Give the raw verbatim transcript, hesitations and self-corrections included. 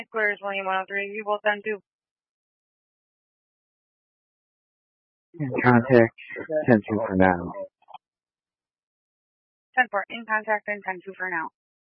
Clears William one oh three, you both done two. In contact, ten two for now. ten four, in contact and ten two for now.